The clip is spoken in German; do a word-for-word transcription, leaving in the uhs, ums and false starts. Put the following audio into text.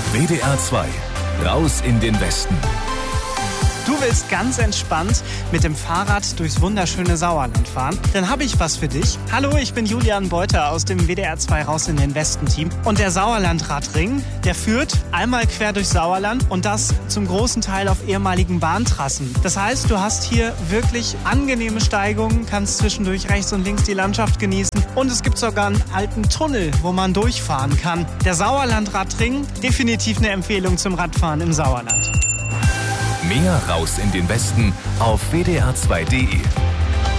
W D R zwei, raus in den Westen. Du willst ganz entspannt mit dem Fahrrad durchs wunderschöne Sauerland fahren? Dann habe ich was für dich. Hallo, ich bin Julian Beuter aus dem W D R zwei Raus in den Westen Team. Und der Sauerlandradring, der führt einmal quer durch Sauerland und das zum großen Teil auf ehemaligen Bahntrassen. Das heißt, du hast hier wirklich angenehme Steigungen, kannst zwischendurch rechts und links die Landschaft genießen. Und es gibt sogar einen alten Tunnel, wo man durchfahren kann. Der Sauerlandradring, definitiv eine Empfehlung zum Radfahren im Sauerland. Mehr Raus in den Westen auf W D R zwei Punkt D E.